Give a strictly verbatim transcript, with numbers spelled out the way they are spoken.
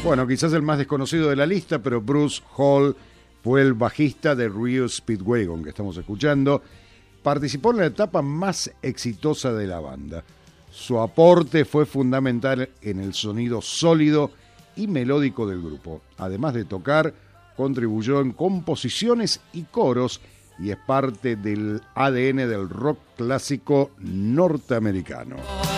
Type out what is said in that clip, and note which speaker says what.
Speaker 1: Bueno, quizás el más desconocido de la lista, pero Bruce Hall fue el bajista de R E O Speedwagon que estamos escuchando. Participó en la etapa más exitosa de la banda. Su aporte fue fundamental en el sonido sólido y melódico del grupo. Además de tocar, contribuyó en composiciones y coros y es parte del A D N del rock clásico norteamericano.